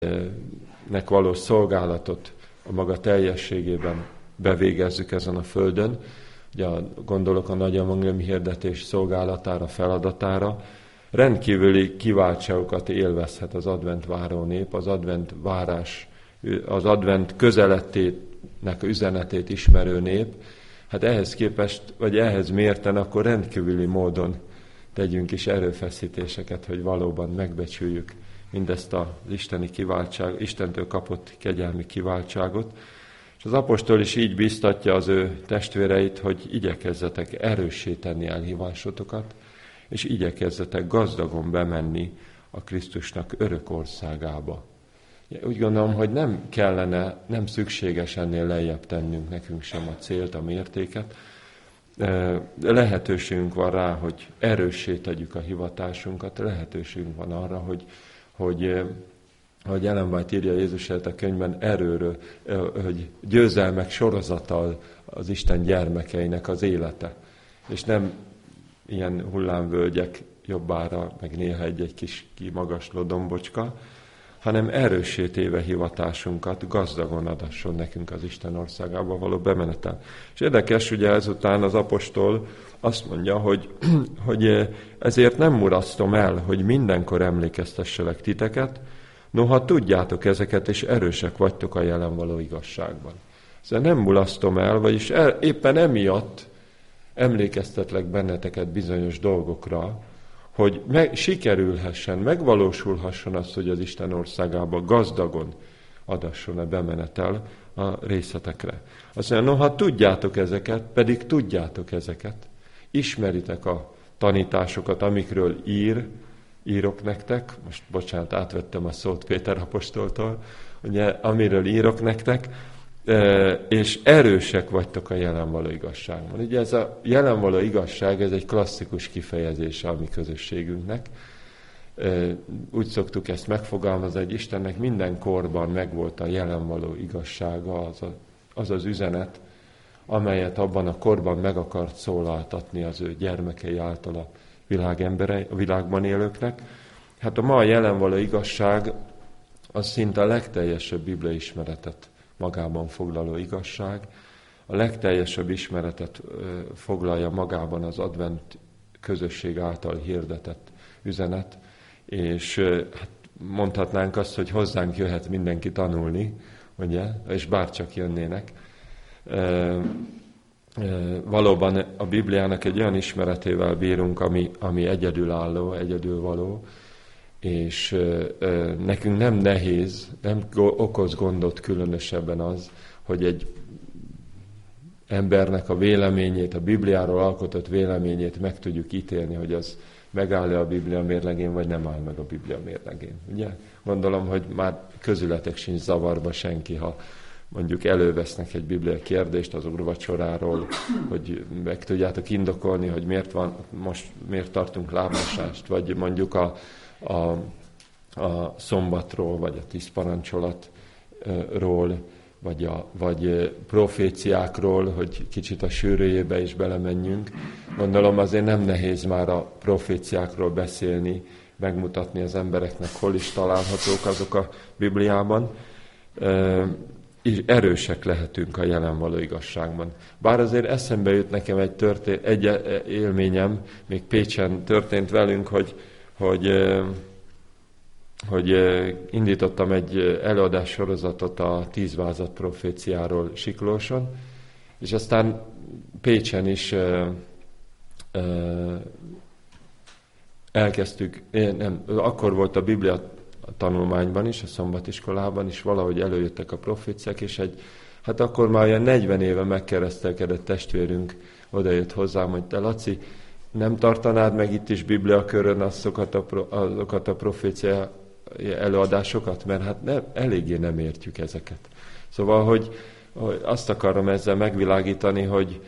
nek való szolgálatot a maga teljességében bevégezzük ezen a földön. Ugye gondolok a nagy evangéliumi hirdetés szolgálatára, feladatára. Rendkívüli kiváltságokat élvezhet az advent váró nép, az advent várás, az advent közeletének üzenetét ismerő nép. Hát ehhez képest, vagy ehhez mérten, akkor rendkívüli módon tegyünk is erőfeszítéseket, hogy valóban megbecsüljük mindezt az isteni kiváltság, Istentől kapott kegyelmi kiváltságot. És az apostol is így biztatja az ő testvéreit, hogy igyekezzetek erőssé tenni elhívásotokat, és igyekezzetek gazdagon bemenni a Krisztusnak örök országába. Úgy gondolom, hogy nem szükséges ennél lejjebb tennünk nekünk sem a célt, a mértéket. Lehetőségünk van rá, hogy erőssé tegyük a hivatásunkat, lehetőségünk van arra, hogy Ellen White írja Jézus előtt a könyvben, erőről, hogy győzelmek sorozata az Isten gyermekeinek az élete. És nem ilyen hullámvölgyek jobbára, meg néha egy kis kimagasló dombocska, hanem erőssé téve hivatásunkat gazdagon adasson nekünk az Isten országába való bemenetel. És érdekes, ugye ezután az apostol azt mondja, hogy ezért nem murasztom el, hogy mindenkor emlékeztesselek titeket, noha tudjátok ezeket, és erősek vagytok a jelen való igazságban. Szóval nem mulasztom el, vagyis éppen emiatt emlékeztetlek benneteket bizonyos dolgokra, hogy sikerülhessen, megvalósulhasson az, hogy az Isten országába gazdagon adasson a bemenetel a részletekre. Azt mondja, noha tudjátok ezeket, pedig tudjátok ezeket. Ismeritek a tanításokat, amikről írok nektek, most bocsánat, átvettem a szót Péter apostoltól, ugye, amiről írok nektek, és erősek vagytok a jelenvaló igazságban. Ugye ez a jelenvaló igazság, ez egy klasszikus kifejezése a mi közösségünknek. Úgy szoktuk ezt megfogalmazni, hogy Istennek minden korban megvolt a jelenvaló igazsága, az az üzenet, amelyet abban a korban meg akart szólaltatni az ő gyermekei által a világban élőknek. Hát a ma jelenvaló igazság az szinte a legteljesebb bibliai ismeretet magában foglaló igazság. A legteljesebb ismeretet foglalja magában az advent közösség által hirdetett üzenet, és hát mondhatnánk azt, hogy hozzánk jöhet mindenki tanulni, ugye, és bárcsak jönnének. Valóban a Bibliának egy olyan ismeretével bírunk, ami egyedülálló, egyedülvaló, és nekünk nem nehéz, nem okoz gondot különösebben az, hogy egy embernek a véleményét, a Bibliáról alkotott véleményét meg tudjuk ítélni, hogy az megáll-e a Biblia mérlegén, vagy nem áll meg a Biblia mérlegén. Ugye? Gondolom, hogy már közületek sincs zavarba senki, ha mondjuk elővesznek egy biblia kérdést az úrvacsoráról, hogy meg tudjátok indokolni, hogy miért tartunk lábmosást, vagy mondjuk a szombatról, vagy a 10 parancsolatról, vagy proféciákról, hogy kicsit a sűrűjébe is belemenjünk. Gondolom azért nem nehéz már a proféciákról beszélni, megmutatni az embereknek, hol is találhatók azok a Bibliában. És erősek lehetünk a jelenvaló igazságban. Bár azért eszembe jut nekem egy élményem, még Pécsen történt velünk, hogy indítottam egy előadás sorozatot a 10 vázat proféciáról Siklóson, és aztán Pécsen is elkezdtük, akkor volt a Biblia tanulmányban is, a szombatiskolában is valahogy előjöttek a proféciák, és hát akkor már olyan 40 éve megkeresztelkedett testvérünk odajött hozzám, hogy te Laci, nem tartanád meg itt is Bibliakörön azokat a profécia előadásokat, mert hát eléggé nem értjük ezeket. Szóval, hogy azt akarom ezzel megvilágítani,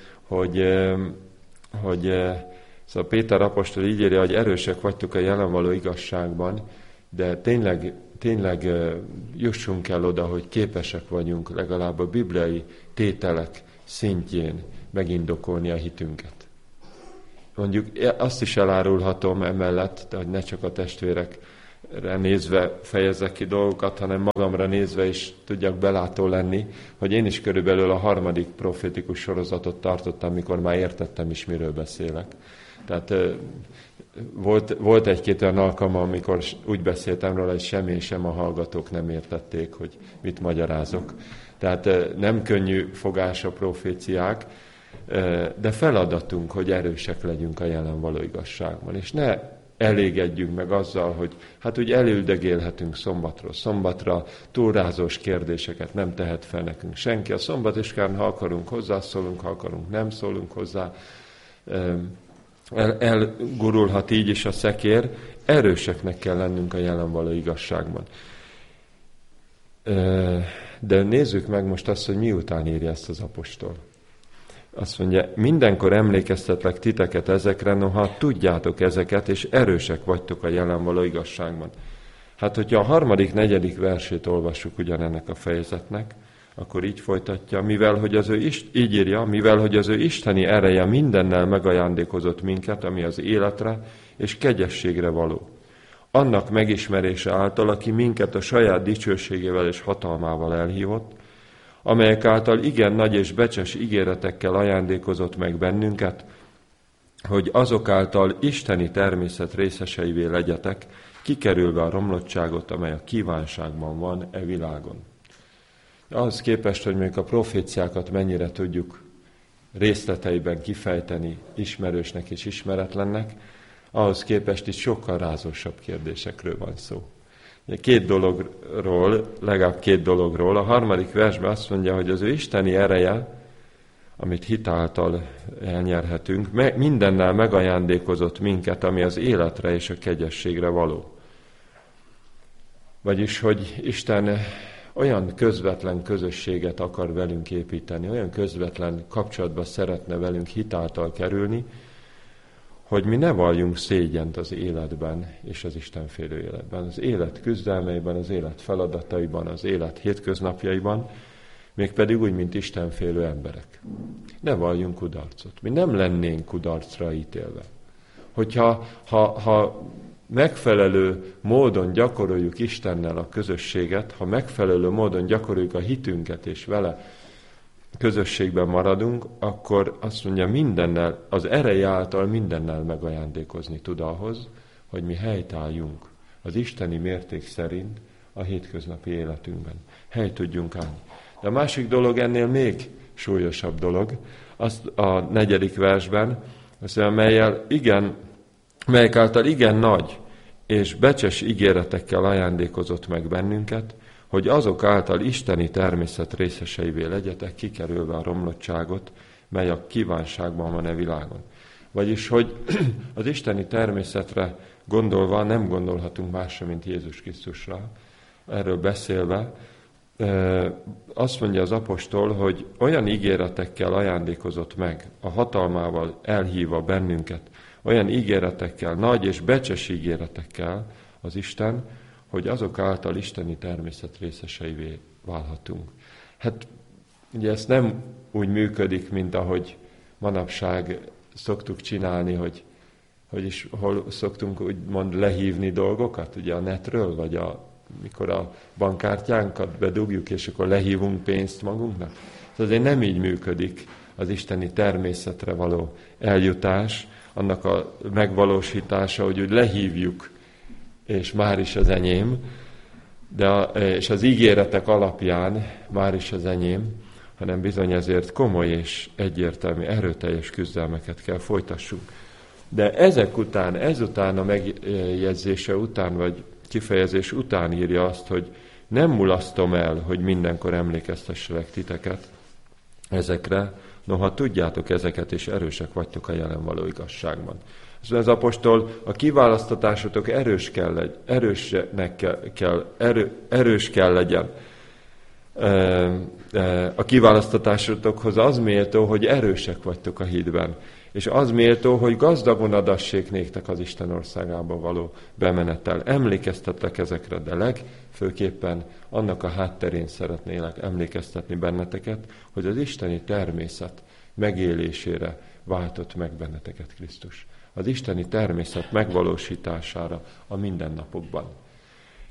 hogy szóval Péter apostol így írja, hogy erősek vagytok a jelenvaló igazságban, de tényleg jussunk el oda, hogy képesek vagyunk legalább a bibliai tételek szintjén megindokolni a hitünket. Mondjuk azt is elárulhatom emellett, hogy ne csak a testvérek nézve fejezzek ki dolgokat, hanem magamra nézve is tudjak belátó lenni, hogy én is körülbelül a 3. profétikus sorozatot tartottam, mikor már értettem is, miről beszélek. Tehát volt egy-két olyan alkalma, amikor úgy beszéltem róla, hogy sem én, sem a hallgatók nem értették, hogy mit magyarázok. Tehát nem könnyű fogás a proféciák, de feladatunk, hogy erősek legyünk a jelen való igazságban, és ne elégedjünk meg azzal, hogy hát úgy elüldögélhetünk szombatról szombatra, túlrázós kérdéseket nem tehet fel nekünk senki. A szombatiskáron, ha akarunk, hozzászólunk, ha akarunk, nem szólunk hozzá. Elgurulhat így is a szekér, erőseknek kell lennünk a jelen való igazságban. De nézzük meg most azt, hogy miután írja ezt az apostol. Azt mondja, mindenkor emlékeztetlek titeket ezekre, noha tudjátok ezeket, és erősek vagytok a jelen való igazságban. Hát, hogyha a 3., 4. versét olvassuk ugyanennek a fejezetnek, akkor így folytatja, mivel hogy az ő isteni ereje mindennel megajándékozott minket, ami az életre és kegyességre való. Annak megismerése által, aki minket a saját dicsőségével és hatalmával elhívott, amelyek által igen nagy és becses ígéretekkel ajándékozott meg bennünket, hogy azok által isteni természet részeseivé legyetek, kikerülve a romlottságot, amely a kívánságban van e világon. Ahhoz képest, hogy még a proféciákat mennyire tudjuk részleteiben kifejteni ismerősnek és ismeretlennek, ahhoz képest itt sokkal rázósabb kérdésekről van szó. Legalább két dologról. A 3. versben azt mondja, hogy az ő isteni ereje, amit hitáltal elnyerhetünk, mindennel megajándékozott minket, ami az életre és a kegyességre való. Vagyis, hogy Isten olyan közvetlen közösséget akar velünk építeni, olyan közvetlen kapcsolatba szeretne velünk hitáltal kerülni, hogy mi ne valljunk szégyent az életben és az Istenfélő életben, az élet küzdelmeiben, az élet feladataiban, az élet hétköznapjaiban, mégpedig úgy, mint Istenfélő emberek. Ne valljunk kudarcot. Mi nem lennénk kudarcra ítélve. Hogyha megfelelő módon gyakoroljuk Istennel a közösséget, ha megfelelő módon gyakoroljuk a hitünket, és vele közösségben maradunk, akkor azt mondja, mindennel, az ereje által mindennel megajándékozni tud ahhoz, hogy mi helytálljunk az isteni mérték szerint a hétköznapi életünkben. Hely tudjunk állni. De a másik dolog ennél még súlyosabb dolog, azt a 4. versben, azt mondja, melyek által igen nagy és becses ígéretekkel ajándékozott meg bennünket, hogy azok által isteni természet részeseivé legyetek, kikerülve a romlottságot, mely a kívánságban van e világon. Vagyis, hogy az isteni természetre gondolva nem gondolhatunk másra, mint Jézus Krisztusra. Erről beszélve azt mondja az apostol, hogy olyan ígéretekkel ajándékozott meg, a hatalmával elhívva bennünket, olyan ígéretekkel, nagy és becses ígéretekkel az Isten, hogy azok által isteni természet részeseivé válhatunk. Hát ugye ez nem úgy mint ahogy manapság szoktuk csinálni, hol szoktunk úgymond lehívni dolgokat, ugye a netről, vagy mikor a bankkártyánkat bedugjuk, és akkor lehívunk pénzt magunknak. Ez azért nem így működik az isteni természetre való eljutás, annak a megvalósítása, hogy úgy lehívjuk, és már is az enyém, és az ígéretek alapján már is az enyém, hanem bizony ezért komoly és egyértelmű, erőteljes küzdelmeket kell folytassunk. De ezután a megjegyzése után, vagy kifejezés után írja azt, hogy nem mulasztom el, hogy mindenkor emlékeztesselek titeket ezekre, noha tudjátok ezeket, és erősek vagytok a jelen való igazságban. Az apostol, a kiválasztatásotok erős kell legyen. A kiválasztatásotokhoz az méltó, hogy erősek vagytok a hitben. És az méltó, hogy gazdagon adassék néktek az Isten országába való bemenettel. Emlékeztetlek ezekre, de legfőképpen annak a hátterén szeretnélek emlékeztetni benneteket, hogy az isteni természet megélésére váltott meg benneteket Krisztus. Az isteni természet megvalósítására a mindennapokban.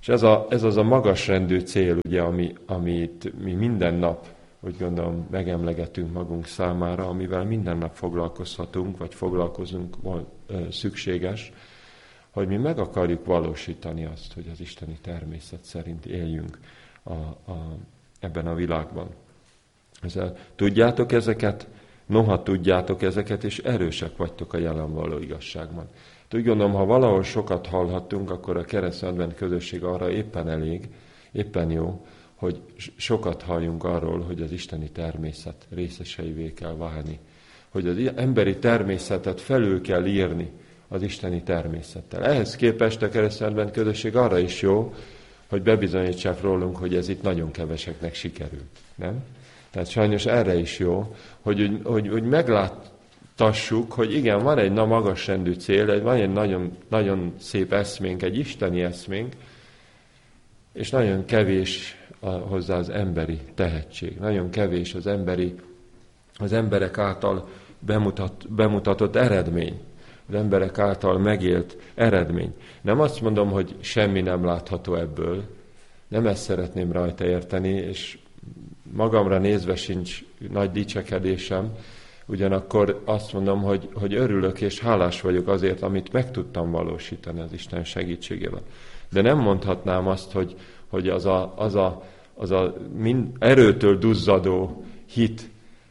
És ez az a magasrendű cél, ugye, amit mi minden nap, úgy gondolom, megemlegetünk magunk számára, amivel minden nap foglalkozhatunk, vagy foglalkozunk, szükséges, hogy mi meg akarjuk valósítani azt, hogy az isteni természet szerint éljünk ebben a világban. Tudjátok ezeket? Noha tudjátok ezeket, és erősek vagytok a jelen való igazságban. Úgy gondolom, ha valahol sokat hallhattunk, akkor a Keresztény Advent közösség arra éppen elég, éppen jó, hogy sokat halljunk arról, hogy az isteni természet részeseivé kell válni. Hogy az emberi természetet felül kell írni az isteni természettel. Ehhez képest a Keresztény Advent közösség arra is jó, hogy bebizonyítsák rólunk, hogy ez itt nagyon keveseknek sikerül. Nem? Tehát sajnos erre is jó, hogy meglátassuk, hogy igen, van egy magasrendű cél, van egy nagyon, nagyon szép eszménk, egy isteni eszménk, és nagyon kevés hozzá az emberi tehetség. Nagyon kevés az emberek által bemutatott eredmény. Az emberek által megélt eredmény. Nem azt mondom, hogy semmi nem látható ebből. Nem ezt szeretném rajta érteni, és magamra nézve sincs nagy dicsekedésem, ugyanakkor azt mondom, hogy örülök és hálás vagyok azért, amit meg tudtam valósítani az Isten segítségével. De nem mondhatnám azt, hogy az a erőtől duzzadó hit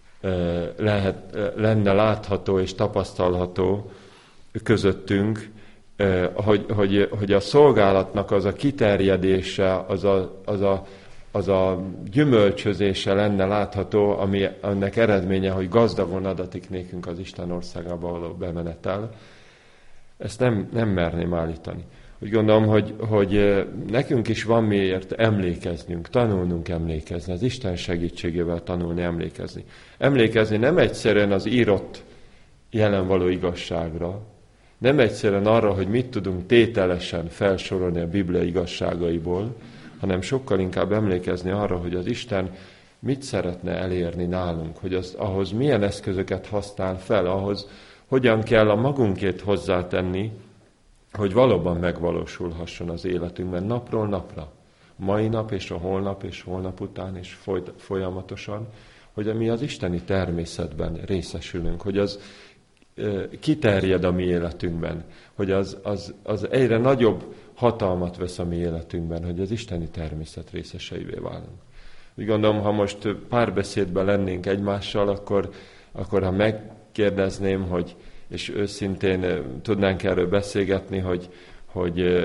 lenne látható és tapasztalható közöttünk, hogy a szolgálatnak az a kiterjedése, az a gyümölcsözése lenne látható, ami ennek eredménye, hogy gazdagon adatik nékünk az Isten országába való bemenetel. Ezt nem merném állítani. Úgy gondolom, hogy nekünk is van miért emlékeznünk, tanulnunk emlékezni, az Isten segítségével tanulni emlékezni. Emlékezni nem egyszerűen az írott jelen való igazságra, nem egyszerűen arra, hogy mit tudunk tételesen felsorolni a Biblia igazságaiból, hanem sokkal inkább emlékezni arra, hogy az Isten mit szeretne elérni nálunk, hogy ahhoz milyen eszközöket használ fel, ahhoz hogyan kell a magunkét hozzátenni, hogy valóban megvalósulhasson az életünkben napról napra, mai nap és a holnap után, és folyamatosan, hogy mi az isteni természetben részesülünk, hogy az kiterjed a mi életünkben, hogy az egyre nagyobb hatalmat vesz a mi életünkben, hogy az isteni természet részeseivé válunk. Úgy gondolom, ha most párbeszédben lennénk egymással, akkor ha megkérdezném, és őszintén tudnánk erről beszélgetni, hogy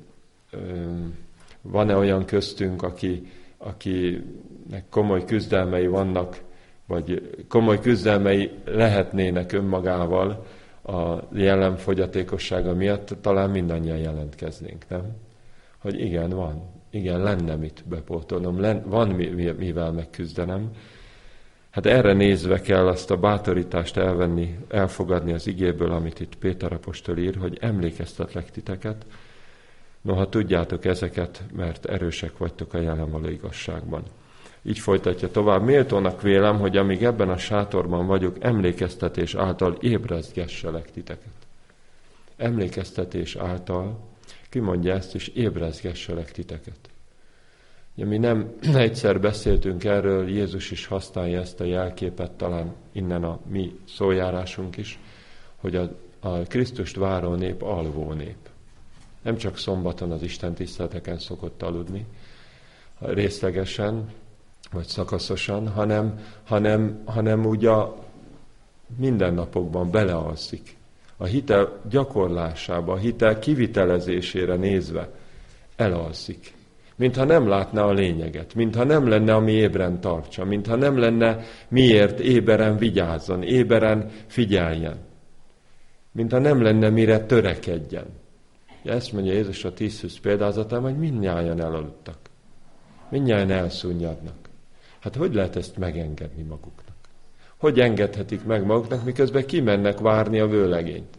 van-e olyan köztünk, akinek komoly küzdelmei vannak, vagy komoly küzdelmei lehetnének önmagával a jelen fogyatékossága miatt, talán mindannyian jelentkeznénk, nem? Hogy igen, van. Igen, lenne mit bepótolnom, van mivel megküzdenem. Hát erre nézve kell azt a bátorítást elfogadni az igéből, amit itt Péter apostol ír, hogy emlékeztetlek titeket, noha tudjátok ezeket, mert erősek vagytok a jelen való igazságban. Így folytatja tovább. Méltónak vélem, hogy amíg ebben a sátorban vagyok, emlékeztetés által ébrezgesselek titeket. Emlékeztetés által, ki mondja ezt is, ébrezgesselek titeket. Mi nem egyszer beszéltünk erről, Jézus is használja ezt a jelképet, talán innen a mi szójárásunk is, hogy a Krisztust váró nép alvó nép. Nem csak szombaton az Isten tiszteleteken szokott aludni, részlegesen, vagy szakaszosan, hanem úgy a mindennapokban belealszik. A hitel gyakorlásába, a hitel kivitelezésére nézve elalszik. Mintha nem látná a lényeget, mintha nem lenne, ami ébren tartsa, mintha nem lenne miért éberen vigyázzon, éberen figyeljen. Mintha nem lenne mire törekedjen. Ezt mondja Jézus a 10 példázatában, hogy mindnyájan elaludtak. Mindnyájan elszunnyadnak. Hát hogy lehet ezt megengedni maguknak? Hogy engedhetik meg maguknak, miközben kimennek várni a vőlegényt?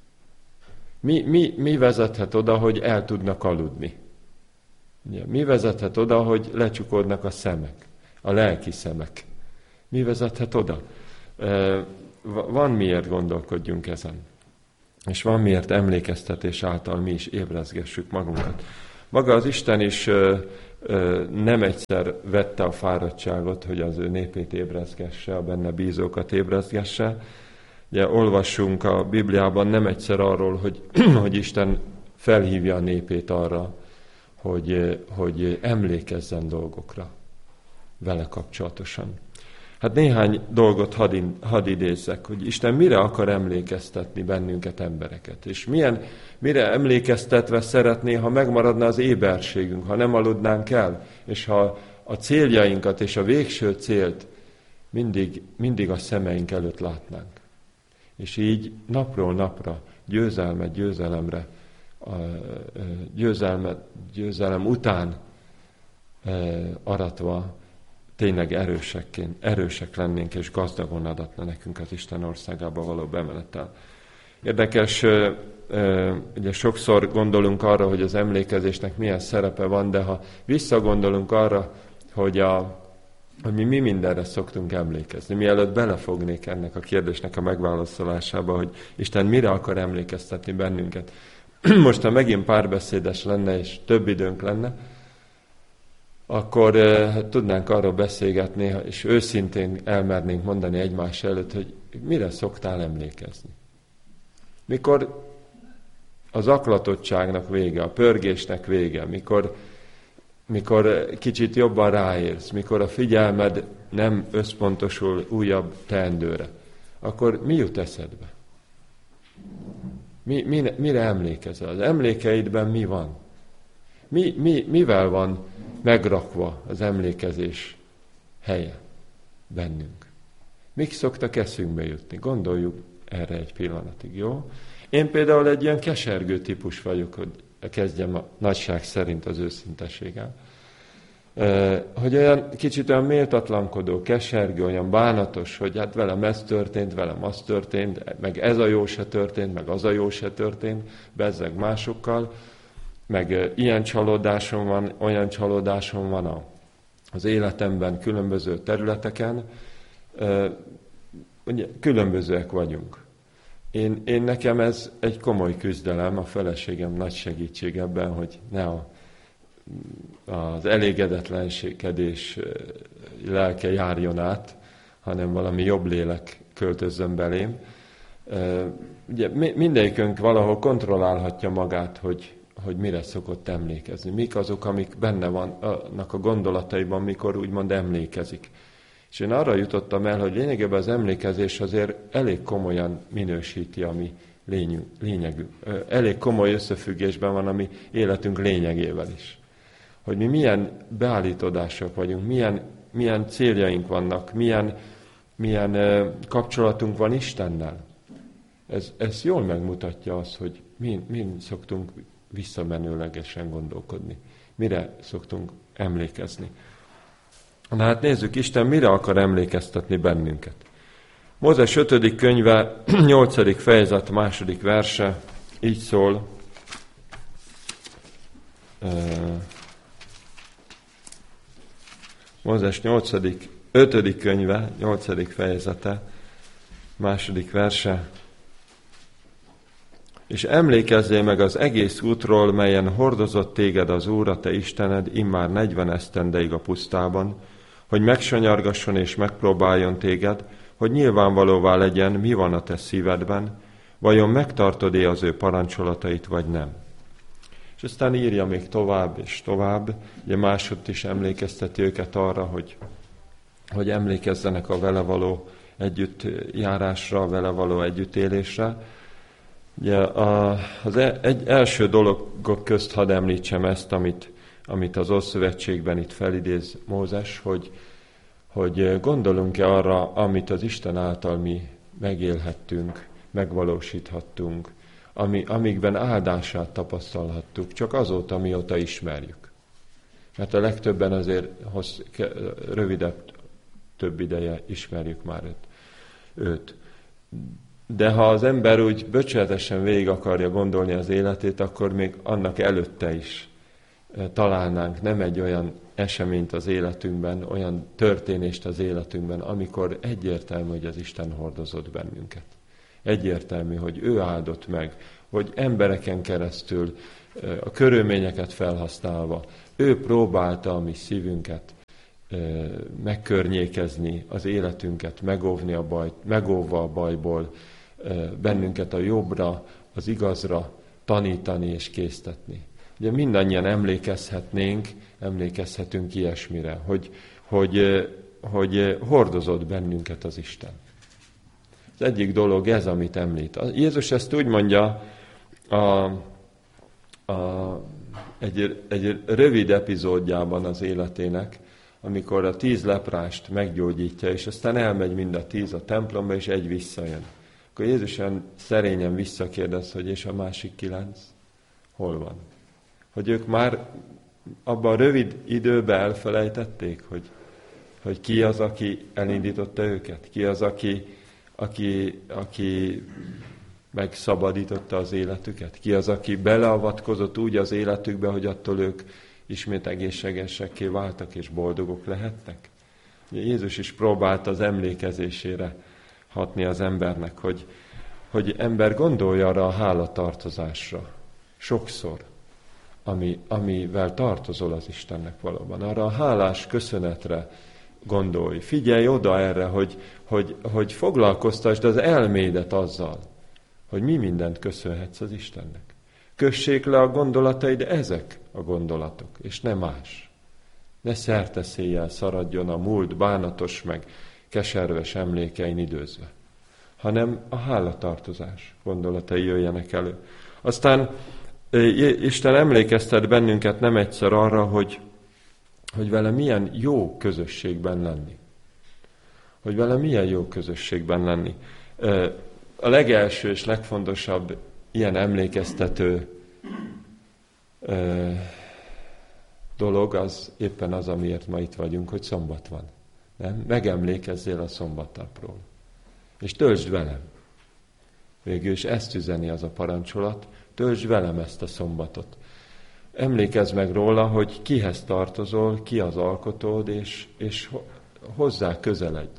Mi vezethet oda, hogy el tudnak aludni? Mi vezethet oda, hogy lecsukódnak a szemek, a lelki szemek? Mi vezethet oda? Van miért gondolkodjunk ezen. És van miért emlékeztetés által mi is ébrezgessük magunkat. Maga az Isten is nem egyszer vette a fáradtságot, hogy az ő népét ébresztgesse, a benne bízókat ébresztgesse. Ugye olvassunk a Bibliában nem egyszer arról, hogy Isten felhívja a népét arra, hogy emlékezzen dolgokra vele kapcsolatosan. Hát néhány dolgot hadd idézzek, hogy Isten mire akar emlékeztetni bennünket, embereket, és mire emlékeztetve szeretné, ha megmaradna az éberségünk, ha nem aludnánk el, és ha a céljainkat és a végső célt mindig a szemeink előtt látnánk. És így napról napra, győzelemre, győzelem után aratva tényleg erősek lennénk, és gazdagon adatna nekünk az Isten országába való bemenettel. Érdekes, ugye sokszor gondolunk arra, hogy az emlékezésnek milyen szerepe van, de ha visszagondolunk arra, hogy mi mindenre szoktunk emlékezni, mielőtt belefognék ennek a kérdésnek a megválaszolásába, hogy Isten mire akar emlékeztetni bennünket. Most, ha megint párbeszédes lenne, és több időnk lenne, akkor tudnánk arról beszélgetni, és őszintén elmernénk mondani egymás előtt, hogy mire szoktál emlékezni. Mikor az aklatottságnak vége, a pörgésnek vége, mikor kicsit jobban ráérsz, mikor a figyelmed nem összpontosul újabb teendőre, akkor mi jut eszedbe? Mire emlékezel? Az emlékeidben mi van? Mivel van megrakva az emlékezés helye bennünk? Mik szoktak eszünkbe jutni? Gondoljuk erre egy pillanatig, jó? Én például egy ilyen kesergő típus vagyok, hogy kezdjem a nagyság szerint az őszinteséggel. Hogy olyan kicsit olyan méltatlankodó, kesergő, olyan bánatos, hogy hát velem ez történt, velem az történt, meg ez a jó se történt, meg az a jó se történt, bezzeg másokkal, meg ilyen csalódásom van, olyan csalódásom van az életemben, különböző területeken. Ugye, különbözőek vagyunk. Én nekem ez egy komoly küzdelem, a feleségem nagy segítség ebben, hogy ne az elégedetlenségedés lelke járjon át, hanem valami jobb lélek költözzön belém. Ugye mindegyikünk valahol kontrollálhatja magát, hogy mire szokott emlékezni. Mik azok, amik benne vannak a gondolataiban, mikor úgymond emlékezik. És én arra jutottam el, hogy lényegében az emlékezés azért elég komolyan minősíti a mi lényegünk. Elég komoly összefüggésben van a mi életünk lényegével is. Hogy mi milyen beállítódások vagyunk, milyen céljaink vannak, milyen kapcsolatunk van Istennel. Ez jól megmutatja azt, hogy mi szoktunk visszamenőlegesen gondolkodni. Mire szoktunk emlékezni. Na hát nézzük, Isten mire akar emlékeztetni bennünket. Mózes 5. könyve, 8. fejezet, 2. verse, így szól. Mózes 5. könyve, 8. fejezete, 2. verse. És emlékezzél meg az egész útról, melyen hordozott téged az Úr, a te Istened, immár 40 esztendeig a pusztában, hogy megsanyargasson és megpróbáljon téged, hogy nyilvánvalóvá legyen, mi van a te szívedben, vajon megtartod-e az ő parancsolatait, vagy nem. És aztán írja még tovább és tovább, ugye másodt is emlékezteti őket arra, hogy emlékezzenek a vele való együttjárásra, a vele való együttélésre. Ugye az első dolgok közt hadd említsem ezt, amit az Ószövetségben itt felidéz Mózes, hogy gondolunk-e arra, amit az Isten által mi megélhettünk, megvalósíthattunk, amikben áldását tapasztalhattuk, csak azóta, mióta ismerjük. Mert a legtöbben azért több ideje ismerjük már őt. De ha az ember úgy böcsületesen végig akarja gondolni az életét, akkor még annak előtte is találnánk nem egy olyan eseményt az életünkben, olyan történést az életünkben, amikor egyértelmű, hogy az Isten hordozott bennünket. Egyértelmű, hogy ő áldott meg hogy embereken keresztül, a körülményeket felhasználva, ő próbálta a mi szívünket megkörnyékezni, az életünket, megóvva a bajból, bennünket a jobbra, az igazra tanítani és késztetni. Ugye mindannyian emlékezhetünk ilyesmire, hogy hordozott bennünket az Isten. Az egyik dolog ez, amit említ. Jézus ezt úgy mondja egy rövid epizódjában az életének, amikor a 10 leprást meggyógyítja, és aztán elmegy mind a 10 a templomba, és egy visszajön. Akkor Jézus olyan szerényen visszakérdez, hogy és a másik 9 hol van? Hogy ők már abban a rövid időben elfelejtették, hogy ki az, aki elindította őket? Ki az, aki megszabadította az életüket? Ki az, aki beleavatkozott úgy az életükbe, hogy attól ők ismét egészségesekké váltak és boldogok lehettek? Ugye Jézus is próbált az emlékezésére hatni az embernek, hogy ember gondolja arra a hálatartozásra. Sokszor, amivel tartozol az Istennek valóban. Arra a hálás köszönetre gondolj. Figyelj oda erre, hogy foglalkoztasd az elmédet azzal, hogy mi mindent köszönhetsz az Istennek. Kössék le a gondolataid, ezek a gondolatok, és ne más. Ne szerteszéjjel szaradjon a múlt bánatos meg keserves emlékein időzve, hanem a hálatartozás gondolatai jöjjenek elő. Aztán Isten emlékeztet bennünket nem egyszer arra, hogy vele milyen jó közösségben lenni. Hogy vele milyen jó közösségben lenni. A legelső és legfontosabb ilyen emlékeztető dolog az éppen az, amiért ma itt vagyunk, hogy szombat van. Nem? Megemlékezzél a szombatnapról. És töltsd velem. Végül is ezt üzeni az a parancsolat, töltsd velem ezt a szombatot. Emlékezz meg róla, hogy kihez tartozol, ki az alkotód, és hozzá közeledj.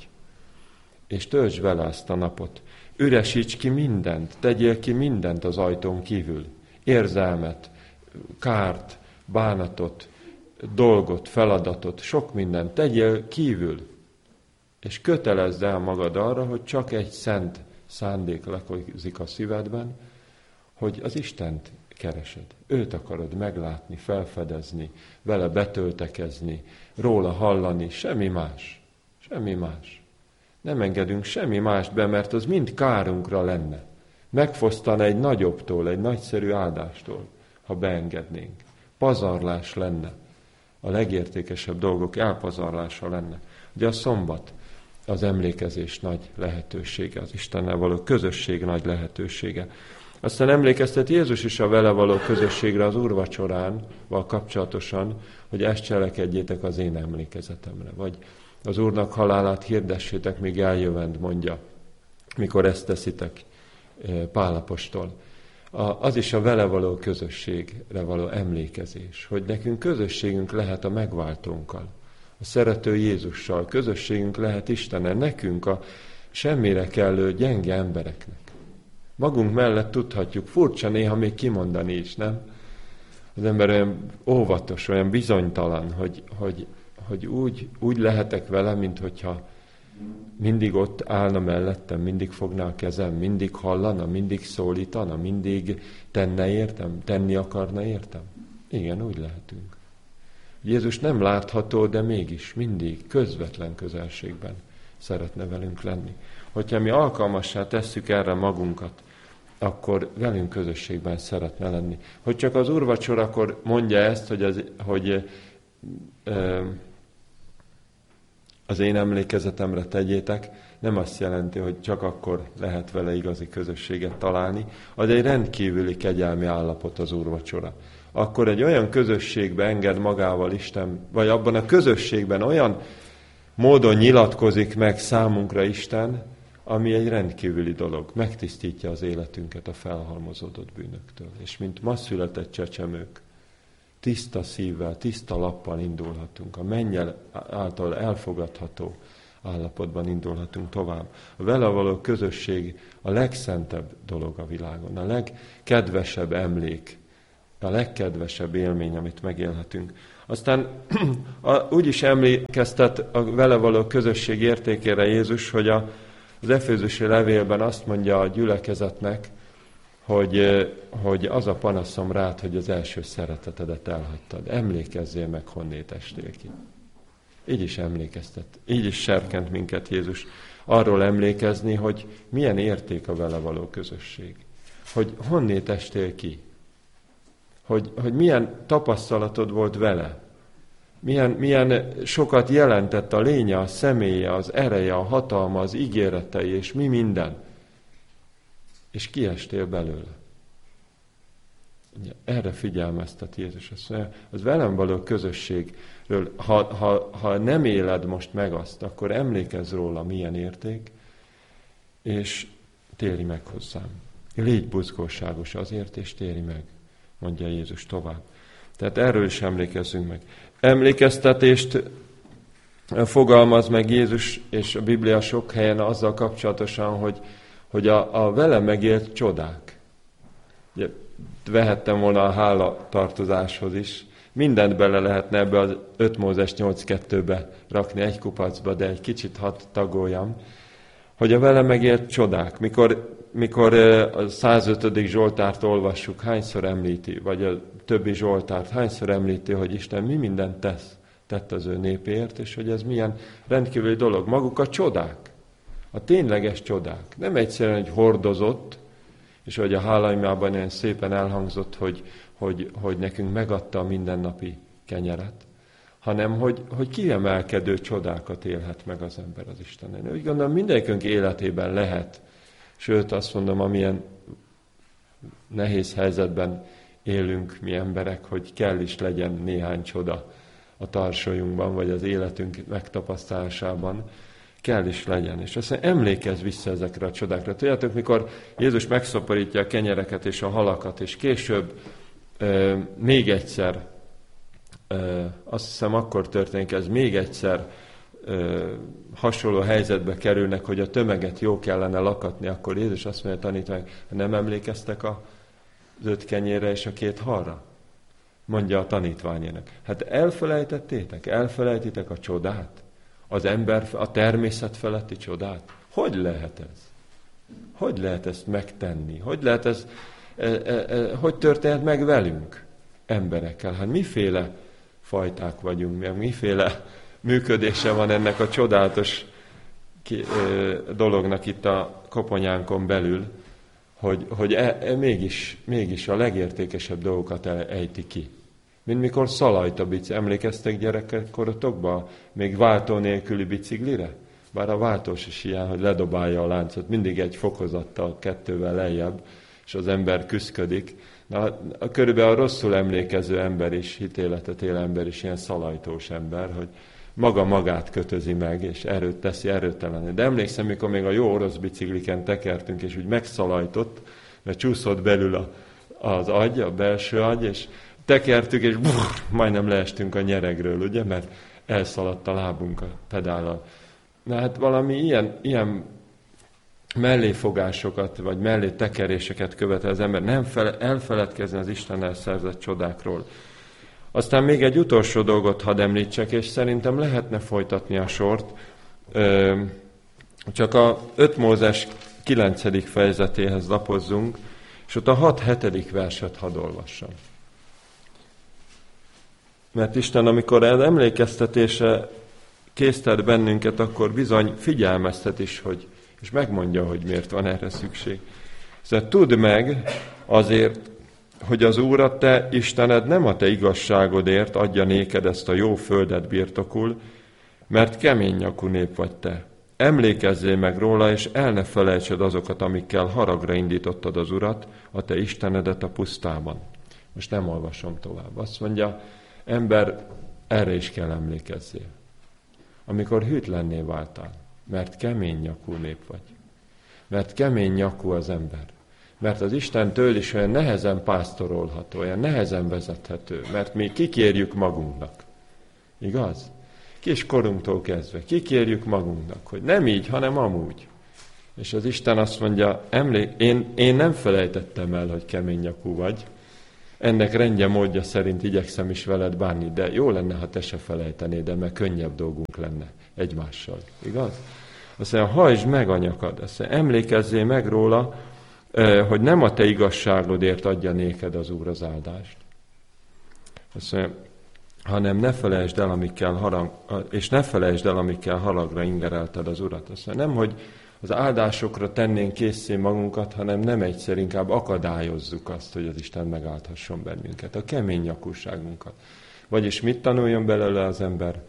És töltsd vele ezt a napot. Üresíts ki mindent, tegyél ki mindent az ajtón kívül. Érzelmet, kárt, bánatot, dolgot, feladatot, sok mindent tegyél kívül. És kötelezd el magad arra, hogy csak egy szent szándék lakozik a szívedben, hogy az Istent keresed. Őt akarod meglátni, felfedezni, vele betöltekezni, róla hallani, semmi más. Semmi más. Nem engedünk semmi mást be, mert az mind kárunkra lenne. Megfosztana egy nagyobbtól, egy nagyszerű áldástól, ha beengednénk. Pazarlás lenne. A legértékesebb dolgok elpazarlása lenne. Ugye a szombat az emlékezés nagy lehetősége, az Istennel való közösség nagy lehetősége. Aztán emlékeztet Jézus is a vele való közösségre az úrvacsoránval kapcsolatosan, hogy ezt cselekedjétek az én emlékezetemre. Vagy az Úrnak halálát hirdessétek, míg eljövend, mondja, mikor ezt teszitek, Pál apostol. Az is a vele való közösségre való emlékezés, hogy nekünk közösségünk lehet a megváltónkkal, a szerető Jézussal, közösségünk lehet Istennel, nekünk a semmire kellő gyenge embereknek. Magunk mellett tudhatjuk, furcsa néha még kimondani is, nem? Az ember olyan óvatos, olyan bizonytalan, hogy úgy lehetek vele, mint hogyha mindig ott állna mellettem, mindig fogná a kezem, mindig hallana, mindig szólítana, mindig tenni akarna értem. Igen, úgy lehetünk. Jézus nem látható, de mégis mindig közvetlen közelségben szeretne velünk lenni. Hogyha mi alkalmassá tesszük erre magunkat, akkor velünk közösségben szeretne lenni. Hogy csak az úrvacsorakor mondja ezt, hogy az én emlékezetemre tegyétek, nem azt jelenti, hogy csak akkor lehet vele igazi közösséget találni, az egy rendkívüli kegyelmi állapot az úrvacsora. Akkor egy olyan közösségbe enged magával Isten, vagy abban a közösségben olyan módon nyilatkozik meg számunkra Isten, ami egy rendkívüli dolog. Megtisztítja az életünket a felhalmozódott bűnöktől. És mint ma született csecsemők, tiszta szívvel, tiszta lappal indulhatunk. A mennyel által elfogadható, állapotban indulhatunk tovább. A vele való közösség a legszentebb dolog a világon, a legkedvesebb emlék, a legkedvesebb élmény, amit megélhetünk. Aztán úgy is emlékeztet a vele való közösség értékére Jézus, hogy az Efézusi levélben azt mondja a gyülekezetnek, hogy az a panaszom rád, hogy az első szeretetedet elhagytad. Emlékezzél meg, honnét estél ki. Így is emlékeztet, így is serkent minket Jézus arról emlékezni, hogy milyen érték a vele való közösség. Hogy honnét estél ki. Hogy milyen tapasztalatod volt vele. Milyen sokat jelentett a lénye, a személye, az ereje, a hatalma, az ígéretei, és mi minden. És kiestél belőle. Ugye, erre figyelmeztet Jézus. Azt mondja, az velem való közösségről, ha nem éled most meg azt, akkor emlékezz róla, milyen érték, és térj meg hozzám. Légy buzgóságos azért, és térj meg, mondja Jézus tovább. Tehát erről is emlékezzünk meg. Emlékeztetést fogalmaz meg Jézus és a Biblia sok helyen azzal kapcsolatosan, hogy a vele megélt csodák. Ugye, vehettem volna a hálatartozáshoz is. Mindent bele lehetne ebbe az 5 Mózes 8.2-be rakni egy kupacba, de egy kicsit hadd tagoljam, hogy a vele megélt csodák. Mikor a 105. Zsoltárt olvassuk, hányszor említi, vagy a többi Zsoltárt, hányszor említi, hogy Isten mi mindent tett az ő népért, és hogy ez milyen rendkívüli dolog. Maguk a csodák, a tényleges csodák. Nem egyszerűen, hogy hordozott, és hogy a hálaimában ilyen szépen elhangzott, hogy nekünk megadta a mindennapi kenyeret, hanem hogy kiemelkedő csodákat élhet meg az ember az Istenen. Úgy gondolom, mindenkünk életében lehet, sőt azt mondom, amilyen nehéz helyzetben élünk mi emberek, hogy kell is legyen néhány csoda a tarsolyunkban, vagy az életünk megtapasztalásában, kell is legyen. És azt mondja, emlékezz vissza ezekre a csodákra. Tudjátok, mikor Jézus megszaporítja a kenyereket és a halakat, és később még egyszer, azt hiszem akkor történik ez, még egyszer hasonló helyzetbe kerülnek, hogy a tömeget jó kellene lakatni, akkor Jézus azt mondja, tanítványok, nem emlékeztek az 5 kenyérre és a 2 halra? Mondja a tanítványának. Hát elfelejtitek a csodát? Az ember, a természet feletti csodát? Hogy lehet ez? Hogy lehet ezt megtenni? Hogy lehet ez, hogy történt meg velünk, emberekkel? Hát miféle fajták vagyunk, miféle működése van ennek a csodálatos dolognak itt a koponyánkon belül, hogy mégis a legértékesebb dolgokat ejti ki. Mint mikor szalajt a bicikli. Emlékeztek gyerekkorotokban még váltó nélküli biciklire? Bár a váltós is ilyen, hogy ledobálja a láncot, mindig egy fokozattal, 2-vel lejjebb, és az ember küszködik. Na, körülbelül a rosszul emlékező ember is, hitéletet él ember is ilyen szalajtós ember, hogy maga magát kötözi meg, és teszi erőtelené. De emlékszem, mikor még a jó orosz bicikliken tekertünk, és úgy megszalajtott, mert csúszott belül az agy, a belső agy, és tekertük, és majdnem leestünk a nyeregről, ugye, mert elszaladt a lábunk a pedállal. Na hát valami ilyen melléfogásokat, vagy mellé tekeréseket követel az ember, nem elfeledkezni az Istennel szerzett csodákról. Aztán még egy utolsó dolgot hadd említsek, és szerintem lehetne folytatni a sort. Csak a 5 Mózes 9. fejezetéhez lapozzunk, és ott a 6-7. verset hadd olvassam. Mert Isten, amikor az emlékeztetése késztet bennünket, akkor bizony figyelmeztet is, és megmondja, hogy miért van erre szükség. Szóval tudd meg azért, hogy az Úr a te Istened nem a te igazságodért adja néked ezt a jó földet birtokul, mert kemény nyakú nép vagy te. Emlékezzél meg róla, és el ne felejtsed azokat, amikkel haragra indítottad az Urat, a te Istenedet a pusztában. Most nem olvasom tovább. Azt mondja, ember, erre is kell emlékezzél. Amikor hűtlenné váltál, mert kemény nyakú nép vagy. Mert kemény nyakú az ember. Mert az Istentől is olyan nehezen pásztorolható, olyan nehezen vezethető, mert mi kikérjük magunknak. Igaz? Kis korunktól kezdve. Kikérjük magunknak, hogy nem így, hanem amúgy. És az Isten azt mondja, én nem felejtettem el, hogy kemény nyakú vagy. Ennek rendje módja szerint igyekszem is veled bánni, de jó lenne, ha te se felejtenéd, de mert könnyebb dolgunk lenne egymással. Igaz? Azt mondja, hajtsd meg a nyakad. Azt mondja, emlékezzél meg róla, hogy nem a te igazságodért adja néked az Úr az áldást. Azt mondja, hanem ne felejtsd el, amikkel haragra ingerelted az Urat. Azt mondja, nem, hogy az áldásokra tennénk készé magunkat, hanem nem egyszer, inkább akadályozzuk azt, hogy az Isten megáldhasson bennünket, a kemény nyakúságunkat. Vagyis mit tanuljon belőle az ember?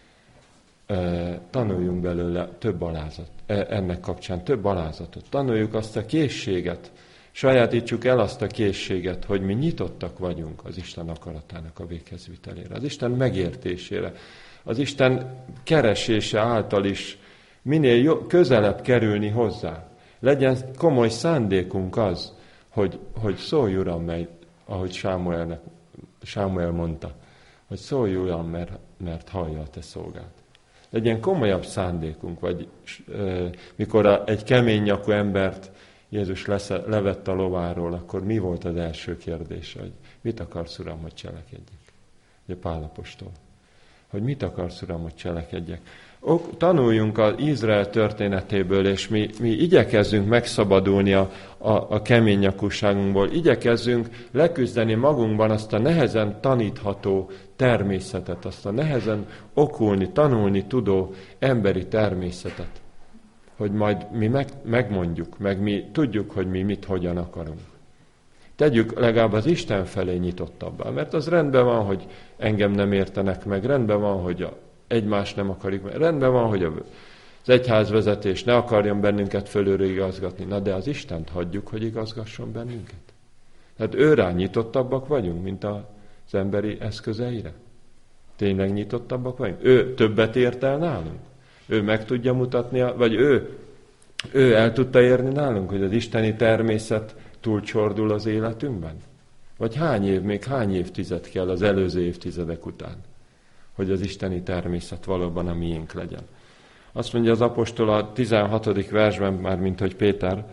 Tanuljunk belőle több alázat, ennek kapcsán több alázatot. Tanuljuk azt a készséget, sajátítsuk el azt a készséget, hogy mi nyitottak vagyunk az Isten akaratának a véghezvitelére, az Isten megértésére, az Isten keresése által is minél közelebb kerülni hozzá. Legyen komoly szándékunk az, hogy szólj Uram, ahogy Sámuel mondta, hogy szólj Uram, mert hallja a te szolgád. Legyen komolyabb szándékunk, vagy mikor egy kemény nyakú embert Jézus levett a lováról, akkor mi volt az első kérdése, hogy mit akarsz, Uram, hogy cselekedjek? Ugye Pál apostol. Hogy mit akarsz, Uram, hogy cselekedjek? Tanuljunk az Izrael történetéből, és mi igyekezzünk megszabadulni a kemény nyakúságunkból, igyekezzünk leküzdeni magunkban azt a nehezen tanítható természetet, azt a nehezen okulni, tanulni tudó emberi természetet, hogy majd mi megmondjuk, meg mi tudjuk, hogy mi mit, hogyan akarunk. Tegyük legalább az Isten felé nyitottabbá, mert az rendben van, hogy engem nem értenek meg, rendben van, hogy egymást nem akarjuk meg, rendben van, hogy az egyházvezetés ne akarjon bennünket fölülről igazgatni, na de az Istent hagyjuk, hogy igazgasson bennünket. Tehát őrá nyitottabbak vagyunk, mint az emberi eszközeire. Tényleg nyitottabbak vagyunk? Ő többet ért el nálunk? Ő meg tudja mutatni, vagy ő el tudta érni nálunk, hogy az isteni természet túlcsordul az életünkben? Vagy még hány évtized kell az előző évtizedek után, hogy az isteni természet valóban a miénk legyen? Azt mondja az apostol a 16. versben, már mint hogy Péter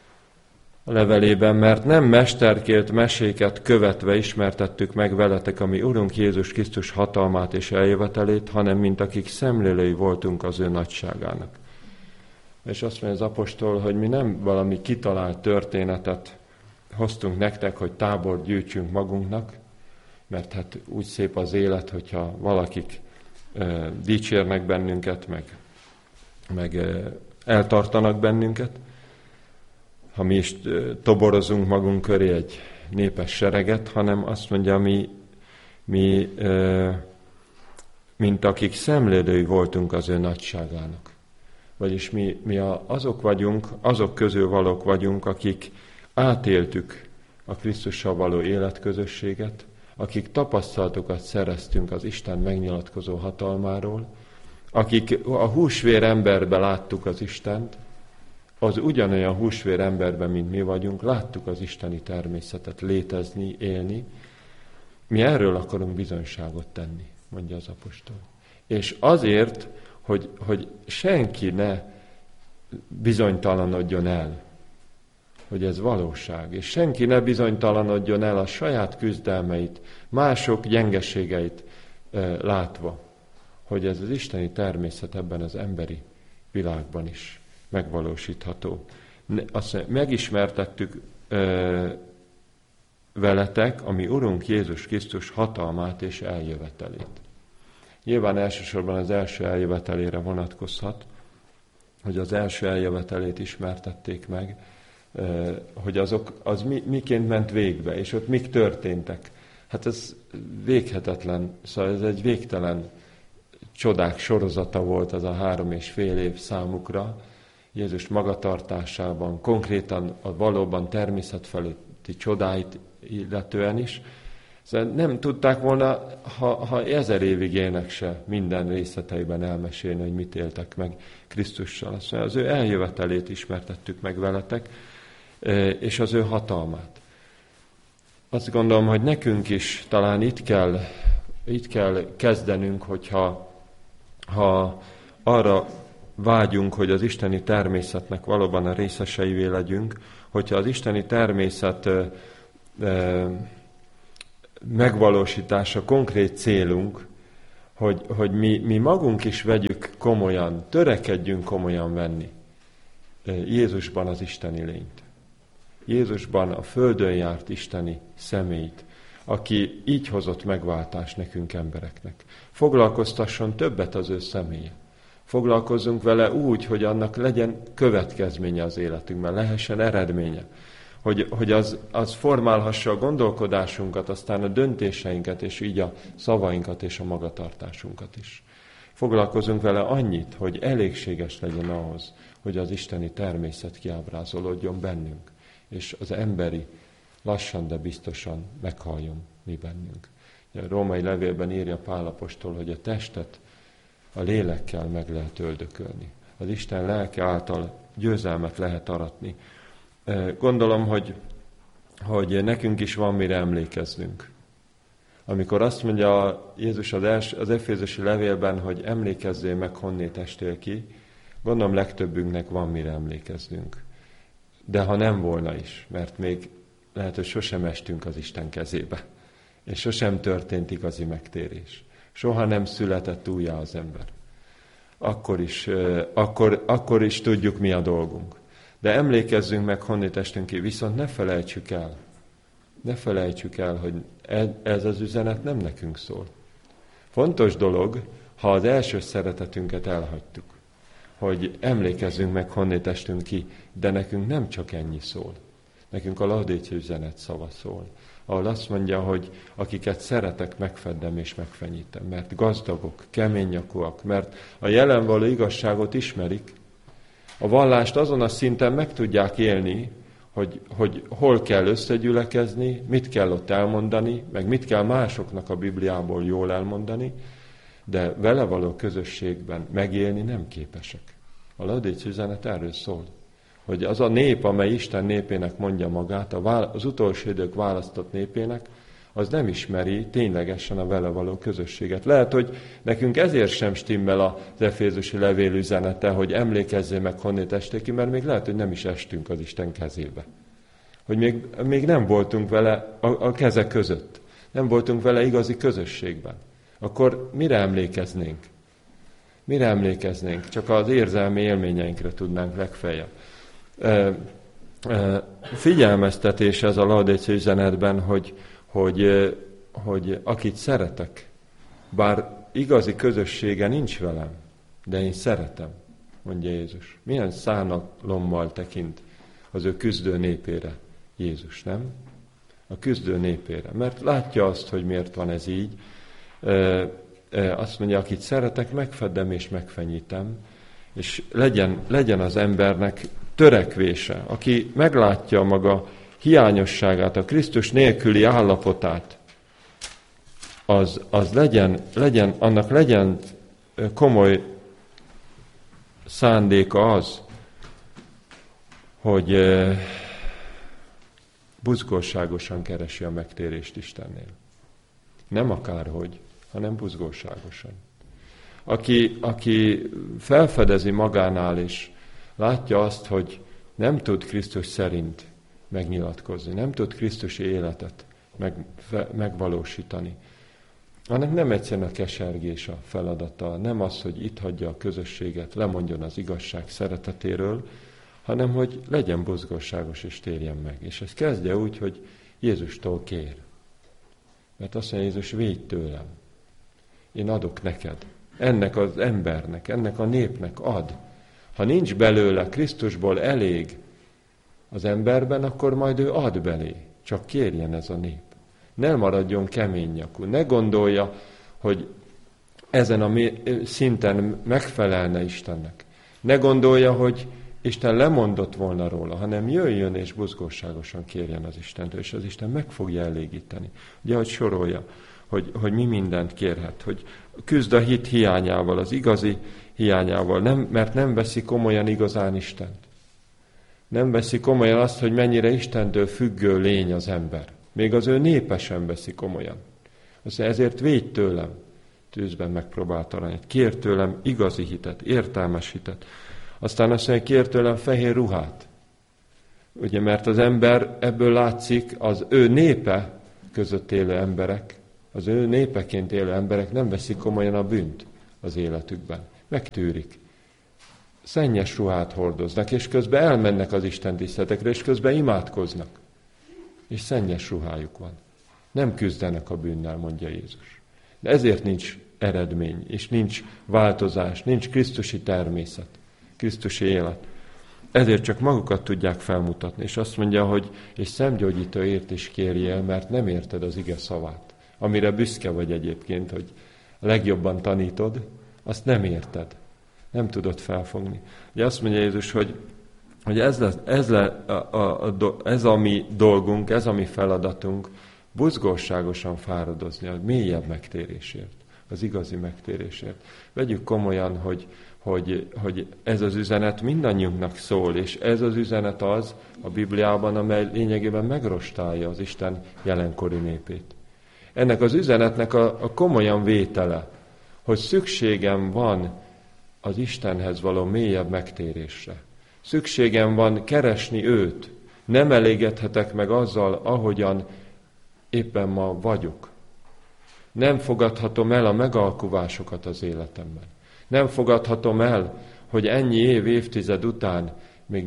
a levelében, mert nem mesterkélt meséket követve ismertettük meg veletek a mi Urunk Jézus Krisztus hatalmát és eljövetelét, hanem mint akik szemlélői voltunk az ő nagyságának. És azt mondja az apostol, hogy mi nem valami kitalált történetet hoztunk nektek, hogy tábort gyűjtsünk magunknak, mert hát úgy szép az élet, hogyha valakik dicsérnek bennünket, meg eltartanak bennünket, ha mi is toborozunk magunk köré egy népes sereget, hanem azt mondja, mi mint akik szemlélői voltunk az ő nagyságának. Vagyis mi azok vagyunk, azok közül valók vagyunk, akik átéltük a Krisztussal való életközösséget, akik tapasztalatokat szereztünk az Isten megnyilatkozó hatalmáról, akik a húsvér emberben láttuk az Istent, az ugyanolyan húsvér emberben, mint mi vagyunk, láttuk az isteni természetet létezni, élni. Mi erről akarunk bizonyságot tenni, mondja az apostol. És azért, hogy senki ne bizonytalanodjon el, hogy ez valóság, és senki ne bizonytalanodjon el a saját küzdelmeit, mások gyengeségeit látva, hogy ez az isteni természet ebben az emberi világban is megvalósítható. Azt mondja, megismertettük veletek a mi Urunk Jézus Krisztus hatalmát és eljövetelét. Nyilván elsősorban az első eljövetelére vonatkozhat, hogy az első eljövetelét ismertették meg, hogy az miként ment végbe, és ott mik történtek. Hát ez véghetetlen, szóval ez egy végtelen csodák sorozata volt az a 3,5 év számukra, Jézus magatartásában, konkrétan a valóban természetfeletti csodáit illetően is. Szóval nem tudták volna, ha 1000 évig élnek se minden részleteiben elmesélni, hogy mit éltek meg Krisztussal. Azt mondja, az ő eljövetelét ismertettük meg veletek, és az ő hatalmát. Azt gondolom, hogy nekünk is talán itt kell kezdenünk, hogyha ha arra vágyunk, hogy az isteni természetnek valóban a részeseivé legyünk, hogyha az isteni természet megvalósítása konkrét célunk, hogy mi magunk is vegyük komolyan, törekedjünk komolyan venni Jézusban az isteni lényt. Jézusban a földön járt isteni személyt, aki így hozott megváltást nekünk embereknek. Foglalkoztasson többet az ő személye. Foglalkozzunk vele úgy, hogy annak legyen következménye az életünkben, lehessen eredménye. Hogy az formálhassa a gondolkodásunkat, aztán a döntéseinket, és így a szavainkat és a magatartásunkat is. Foglalkozunk vele annyit, hogy elégséges legyen ahhoz, hogy az isteni természet kiábrázolódjon bennünk, és az emberi lassan, de biztosan meghalljon mi bennünk. A római levélben írja Pál apostol, hogy a testet a lélekkel meg lehet öldökölni. Az Isten lelke által győzelmet lehet aratni. Gondolom, hogy nekünk is van mire emlékeznünk. Amikor azt mondja Jézus az Efézusi levélben, hogy emlékezzél meg, honnét estél ki, gondolom legtöbbünknek van mire emlékeznünk. De ha nem volna is, mert még lehet, hogy sosem estünk az Isten kezébe, és sosem történt igazi megtérés. Soha nem született újjá az ember. Akkor is tudjuk, mi a dolgunk. De emlékezzünk meg, honnét estünk ki, viszont ne felejtsük el, hogy ez az üzenet nem nekünk szól. Fontos dolog, ha az első szeretetünket elhagytuk, hogy emlékezzünk meg, honnét estünk ki, de nekünk nem csak ennyi szól. Nekünk a Laodécea üzenet szava szól, ahol azt mondja, hogy akiket szeretek, megfeddem és megfenyítem, mert gazdagok, keménynyakúak, mert a jelen való igazságot ismerik, a vallást azon a szinten meg tudják élni, hogy hol kell összegyülekezni, mit kell ott elmondani, meg mit kell másoknak a Bibliából jól elmondani, de vele való közösségben megélni nem képesek. A Laodécea üzenet erről szól, hogy az a nép, amely Isten népének mondja magát, az utolsó idők választott népének, az nem ismeri ténylegesen a vele való közösséget. Lehet, hogy nekünk ezért sem stimmel az Efézusi levél üzenete, hogy emlékezzél meg, honnét estél ki, mert még lehet, hogy nem is estünk az Isten kezébe. Hogy még nem voltunk vele a keze között. Nem voltunk vele igazi közösségben. Akkor mire emlékeznénk? Mire emlékeznénk? Csak az érzelmi élményeinkre tudnánk legfeljebb. Figyelmeztetés ez a Laodécea üzenetben, hogy akit szeretek, bár igazi közössége nincs velem, de én szeretem, mondja Jézus. Milyen szánalommal tekint az ő küzdő népére Jézus, nem? A küzdő népére. Mert látja azt, hogy miért van ez így. Azt mondja, akit szeretek, megfeddem és megfenyítem, és legyen az embernek törekvése, aki meglátja maga hiányosságát, a Krisztus nélküli állapotát, annak legyen komoly szándéka az, hogy buzgóságosan keresi a megtérést Istennél. Nem akárhogy, hanem buzgóságosan. Aki felfedezi magánál, és látja azt, hogy nem tud Krisztus szerint megnyilatkozni, nem tud Krisztusi életet megvalósítani. Annak nem egyszerűen a kesergés a feladata, nem az, hogy itt hagyja a közösséget, lemondjon az igazság szeretetéről, hanem hogy legyen buzgóságos és térjen meg. És ez kezdje úgy, hogy Jézustól kér. Mert azt mondja Jézus, védj tőlem. Én adok neked. Ennek az embernek, ennek a népnek ad. Ha nincs belőle Krisztusból elég az emberben, akkor majd ő ad belé. Csak kérjen ez a nép. Ne maradjon kemény nyakú. Ne gondolja, hogy ezen a szinten megfelelne Istennek. Ne gondolja, hogy Isten lemondott volna róla, hanem jöjjön és buzgóságosan kérjen az Istentől, és az Isten meg fogja elégíteni. Ugye, hogy sorolja, hogy mi mindent kérhet, hogy küzd a hit hiányával, az igazi hiányával, mert nem veszi komolyan igazán Istent. Nem veszi komolyan azt, hogy mennyire Istentől függő lény az ember. Még az ő népe sem veszi komolyan. Azt mondja, ezért védj tőlem. tűzben megpróbált aranyat. Kér tőlem igazi hitet, értelmes hitet. Aztán azt mondja, kér tőlem fehér ruhát. Ugye, mert az ember, ebből látszik, az ő népe között élő emberek, az ő népeként élő emberek nem veszik komolyan a bűnt az életükben. Megtűrik. Szennyes ruhát hordoznak, és közben elmennek az Isten tiszteletekre, és közben imádkoznak. És szennyes ruhájuk van. Nem küzdenek a bűnnel, mondja Jézus. De ezért nincs eredmény, és nincs változás, nincs krisztusi természet, krisztusi élet. Ezért csak magukat tudják felmutatni, és azt mondja, hogy és szemgyógyítóért is kérjél, mert nem érted az ige szavát. Amire büszke vagy egyébként, hogy a legjobban tanítod, azt nem érted. Nem tudod felfogni. Ugye azt mondja Jézus, hogy ez a mi dolgunk, ez a mi feladatunk, buzgóságosan fáradozni a mélyebb megtérésért, az igazi megtérésért. Vegyük komolyan, hogy ez az üzenet mindannyiunknak szól, és ez az üzenet az a Bibliában, amely lényegében megrostálja az Isten jelenkori népét. Ennek az üzenetnek a komolyan vétele, hogy szükségem van az Istenhez való mélyebb megtérésre. Szükségem van keresni őt. Nem elégedhetek meg azzal, ahogyan éppen ma vagyok. Nem fogadhatom el a megalkuvásokat az életemben. Nem fogadhatom el, hogy ennyi évtized után még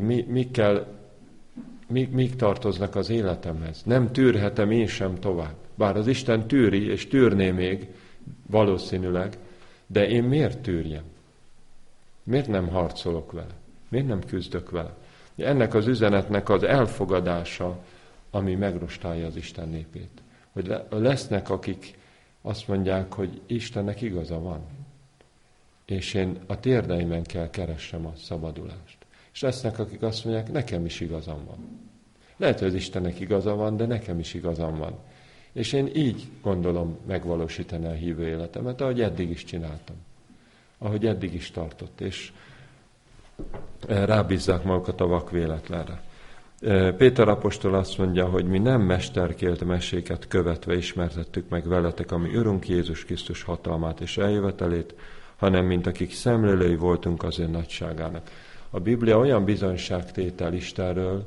mik tartoznak az életemhez. Nem tűrhetem én sem tovább. Bár az Isten tűri, és tűrné még, valószínűleg, de én miért tűrjem? Miért nem harcolok vele? Miért nem küzdök vele? Ennek az üzenetnek az elfogadása, ami megrostálja az Isten népét. Hogy lesznek, akik azt mondják, hogy Istennek igaza van. És én a térdeimen kell keressem a szabadulást. És lesznek, akik azt mondják, nekem is igazam van. Lehet, hogy az Istennek igaza van, de nekem is igazam van. És én így gondolom megvalósítani a hívő életemet, ahogy eddig is csináltam. Ahogy eddig is tartott, és rábízzák magukat a vak véletlenre. Péter apostol azt mondja, hogy mi nem mesterkélt meséket követve ismertettük meg veletek, ami Urunk Jézus Krisztus hatalmát és eljövetelét, hanem mint akik szemlélői voltunk az ő nagyságának. A Biblia olyan bizonyságtétel Istenről,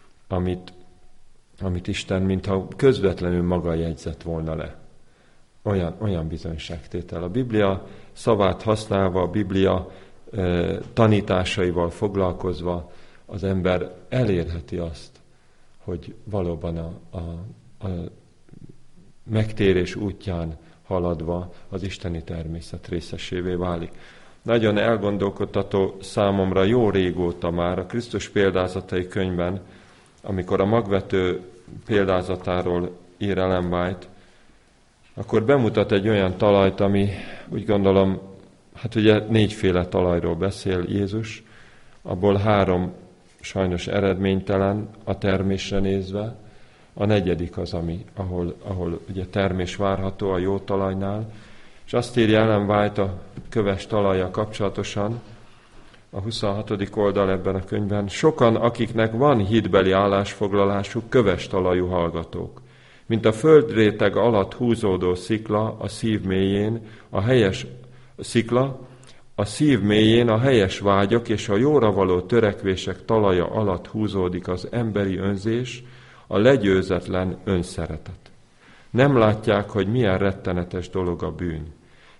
amit Isten mintha közvetlenül maga jegyzett volna le. Olyan bizonyságtétel. A Biblia szavát használva, a Biblia tanításaival foglalkozva az ember elérheti azt, hogy valóban a megtérés útján haladva az isteni természet részesévé válik. Nagyon elgondolkodtató számomra jó régóta már a Krisztus példázatai könyvben, amikor a magvető példázatáról ír Ellen White, akkor bemutat egy olyan talajt, ami úgy gondolom, hát ugye 4 talajról beszél Jézus, abból 3 sajnos eredménytelen a termésre nézve, a 4. az, ahol ugye termés várható a jó talajnál, és azt írja Ellen White a köves talajjal kapcsolatosan, a 26. oldal ebben a könyvben, sokan, akiknek van hitbeli állásfoglalásuk, köves talajú hallgatók. Mint a földréteg alatt húzódó szikla a szív mélyén, a szív mélyén a helyes vágyak és a jóra való törekvések talaja alatt húzódik az emberi önzés, a legyőzetlen önszeretet. Nem látják, hogy milyen rettenetes dolog a bűn.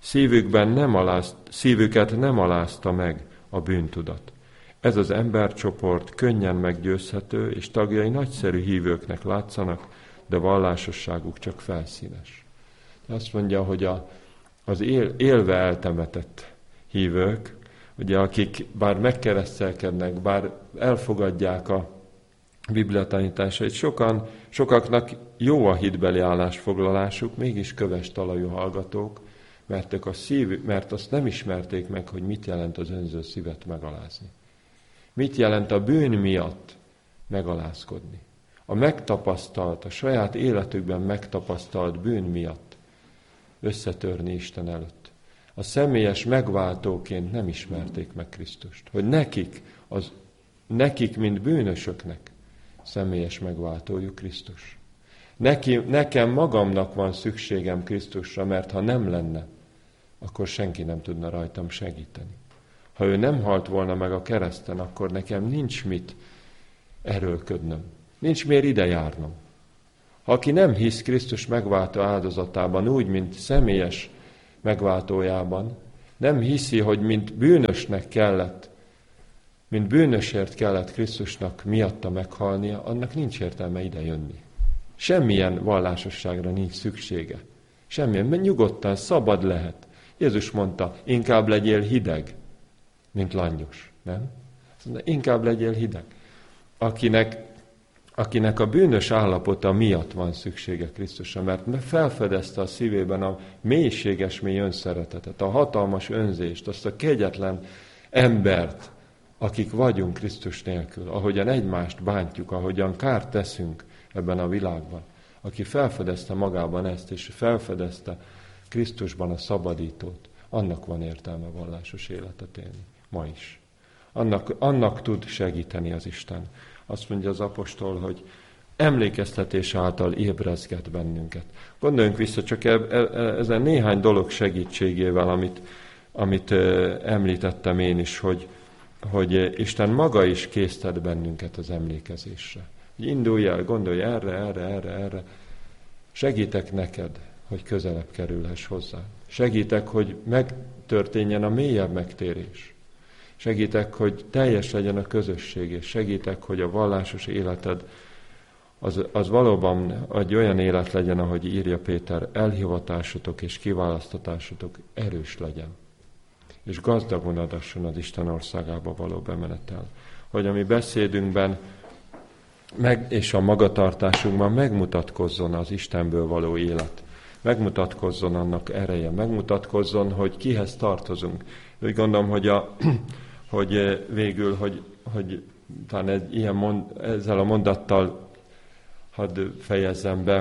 Szívüket nem alázta meg a bűntudat. Ez az embercsoport könnyen meggyőzhető, és tagjai nagyszerű hívőknek látszanak, de vallásosságuk csak felszínes. Azt mondja, hogy az élve eltemetett hívők, ugye, akik bár megkeresztelkednek, bár elfogadják a Biblia tanításait, sokaknak jó a hitbeli állásfoglalásuk, mégis köves talajú hallgatók, mert azt nem ismerték meg, hogy mit jelent az önző szívet megalázni. Mit jelent a bűn miatt megalázkodni. A saját életükben megtapasztalt bűn miatt összetörni Isten előtt. A személyes megváltóként nem ismerték meg Krisztust. Hogy nekik, mint bűnösöknek személyes megváltójuk Krisztus. Nekem magamnak van szükségem Krisztusra, mert ha nem lenne, akkor senki nem tudna rajtam segíteni. Ha ő nem halt volna meg a kereszten, akkor nekem nincs mit erőlködnöm. Nincs miért ide járnom. Ha aki nem hisz Krisztus megváltó áldozatában úgy, mint személyes megváltójában, nem hiszi, hogy mint bűnösnek kellett, mint bűnösért kellett Krisztusnak miatta meghalnia, annak nincs értelme ide jönni. Semmilyen vallásosságra nincs szüksége. Semmilyen, mert nyugodtan, szabad lehet. Jézus mondta, inkább legyél hideg, mint langyos. Nem? Inkább legyél hideg. Akinek a bűnös állapota miatt van szüksége Krisztusra, mert felfedezte a szívében a mélységes mély önszeretetet, a hatalmas önzést, azt a kegyetlen embert, akik vagyunk Krisztus nélkül, ahogyan egymást bántjuk, ahogyan kárt teszünk ebben a világban. Aki felfedezte magában ezt, és felfedezte Krisztusban a szabadítót, annak van értelme vallásos életet élni. Ma is. Annak tud segíteni az Isten. Azt mondja az apostol, hogy emlékeztetés által ébrezget bennünket. Gondoljunk vissza csak ezen néhány dolog segítségével, amit említettem én is, hogy Isten maga is késztet bennünket az emlékezésre. Indulj el, gondolj erre. Segítek neked, hogy közelebb kerülhess hozzá. Segítek, hogy megtörténjen a mélyebb megtérés. Segítek, hogy teljes legyen a közösség, és segítek, hogy a vallásos életed az valóban egy olyan élet legyen, ahogy írja Péter, elhivatásotok és kiválasztatásotok erős legyen. És gazdagon adasson az Isten országába való bemenetel. Hogy a mi beszédünkben és a magatartásunkban megmutatkozzon az Istenből való élet. Megmutatkozzon annak ereje, megmutatkozzon, hogy kihez tartozunk. Úgy gondolom, hogy végül, hogy talán egy ezzel a mondattal hadd fejezzem be,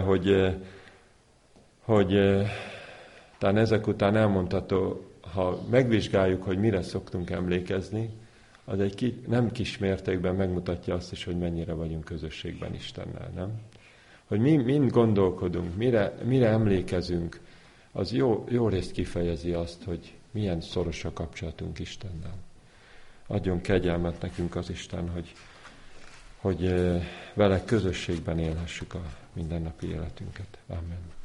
hogy talán ezek után elmondható, ha megvizsgáljuk, hogy mire szoktunk emlékezni, az nem kis mértékben megmutatja azt is, hogy mennyire vagyunk közösségben Istennel, nem? Hogy mind gondolkodunk, mire emlékezünk, az jó részt kifejezi azt, hogy milyen szoros a kapcsolatunk Istennel. Adjon kegyelmet nekünk az Isten, hogy vele közösségben élhessük a mindennapi életünket. Amen.